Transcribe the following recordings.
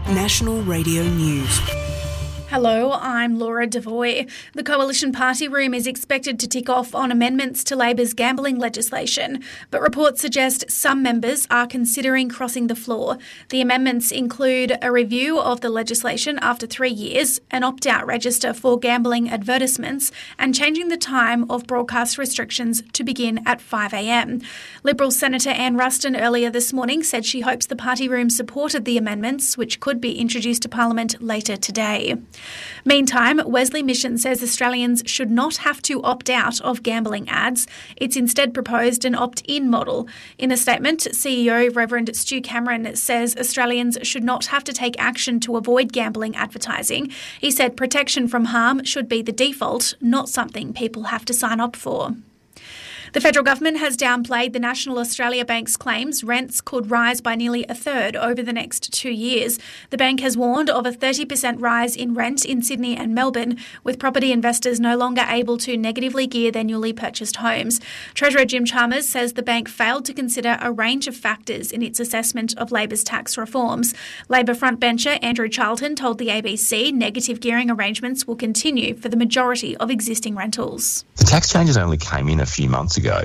National Radio News. Hello, I'm Laura Devoy. The Coalition Party Room is expected to tick off on amendments to Labor's gambling legislation, but reports suggest some members are considering crossing the floor. The amendments include a review of the legislation after 3 years, an opt-out register for gambling advertisements, and changing the time of broadcast restrictions to begin at 5 a.m. Liberal Senator Anne Ruston earlier this morning said she hopes the party room supported the amendments, which could be introduced to Parliament later today. Meantime, Wesley Mission says Australians should not have to opt out of gambling ads. It's instead proposed an opt-in model. In a statement, CEO Reverend Stu Cameron says Australians should not have to take action to avoid gambling advertising. He said protection from harm should be the default, not something people have to sign up for. The federal government has downplayed the National Australia Bank's claims rents could rise by nearly a third over the next 2 years. The bank has warned of a 30% rise in rent in Sydney and Melbourne, with property investors no longer able to negatively gear their newly purchased homes. Treasurer Jim Chalmers says the bank failed to consider a range of factors in its assessment of Labor's tax reforms. Labor frontbencher Andrew Charlton told the ABC negative gearing arrangements will continue for the majority of existing rentals. The tax changes only came in a few months ago,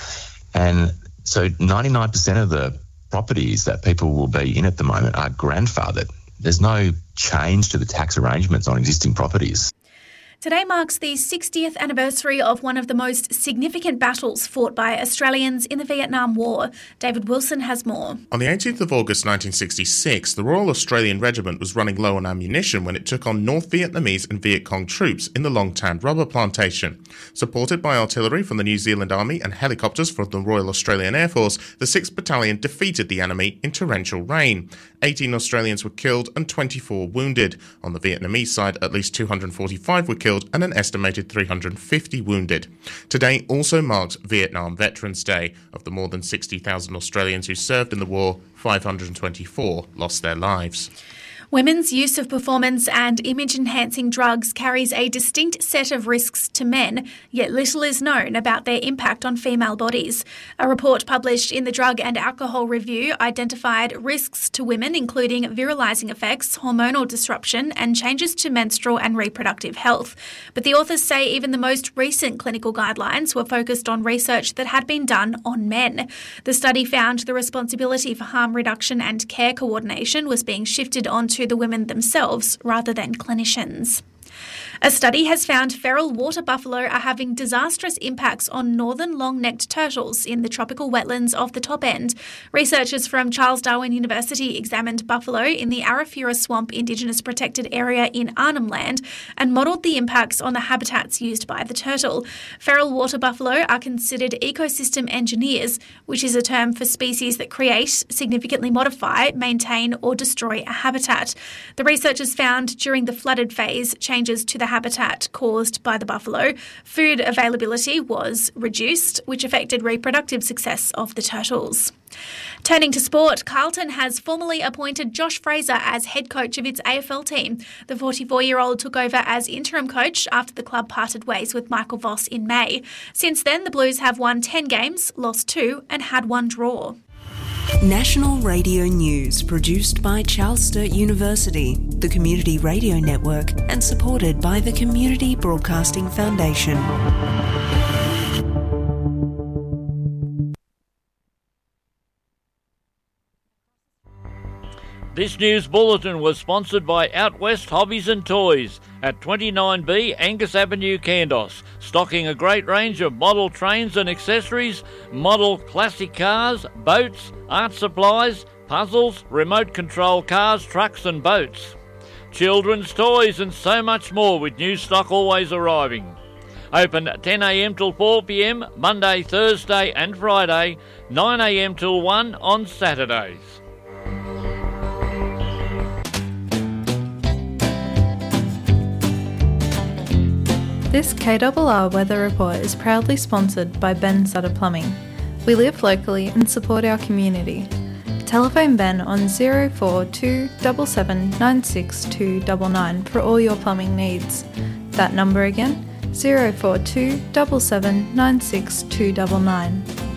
and so 99% of the properties that people will be in at the moment are grandfathered. There's no change to the tax arrangements on existing properties. Today marks the 60th anniversary of one of the most significant battles fought by Australians in the Vietnam War. David Wilson has more. On the 18th of August 1966, the Royal Australian Regiment was running low on ammunition when it took on North Vietnamese and Viet Cong troops in the Long Tan rubber plantation. Supported by artillery from the New Zealand Army and helicopters from the Royal Australian Air Force, the 6th Battalion defeated the enemy in torrential rain. 18 Australians were killed and 24 wounded. On the Vietnamese side, at least 245 were killed and an estimated 350 wounded. Today also marks Vietnam Veterans Day. Of the more than 60,000 Australians who served in the war, 524 lost their lives. Women's use of performance and image-enhancing drugs carries a distinct set of risks to men, yet little is known about their impact on female bodies. A report published in the Drug and Alcohol Review identified risks to women, including virilizing effects, hormonal disruption, and changes to menstrual and reproductive health. But the authors say even the most recent clinical guidelines were focused on research that had been done on men. The study found the responsibility for harm reduction and care coordination was being shifted onto the women themselves rather than clinicians. A study has found feral water buffalo are having disastrous impacts on northern long-necked turtles in the tropical wetlands of the Top End. Researchers from Charles Darwin University examined buffalo in the Arafura Swamp Indigenous Protected Area in Arnhem Land and modelled the impacts on the habitats used by the turtle. Feral water buffalo are considered ecosystem engineers, which is a term for species that create, significantly modify, maintain or destroy a habitat. The researchers found during the flooded phase changes to the habitat caused by the buffalo. Food availability was reduced, which affected reproductive success of the turtles. Turning to sport, Carlton has formally appointed Josh Fraser as head coach of its AFL team. The 44-year-old took over as interim coach after the club parted ways with Michael Voss in May. Since then, the Blues have won 10 games, lost 2 and had 1 draw. National Radio News, produced by Charles Sturt University, the Community Radio Network, and supported by the Community Broadcasting Foundation. This news bulletin was sponsored by Out West Hobbies and Toys at 29B Angus Avenue, Kandos, stocking a great range of model trains and accessories, model classic cars, boats, art supplies, puzzles, remote control cars, trucks and boats, children's toys and so much more, with new stock always arriving. Open 10am till 4pm, Monday, Thursday and Friday, 9am till 1 on Saturdays. This KRR weather report is proudly sponsored by Ben Sutter Plumbing. We live locally and support our community. Telephone Ben on 042 77 962 99 for all your plumbing needs. That number again, 042 77 962 99.